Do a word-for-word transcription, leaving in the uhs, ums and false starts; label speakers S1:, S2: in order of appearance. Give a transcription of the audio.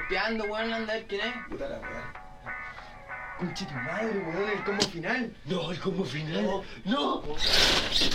S1: golpeando, weón, anda a ver quién es.
S2: Puta la weá. Conche tu madre, weón, el combo final.
S3: No, el combo final.
S2: No.
S3: No.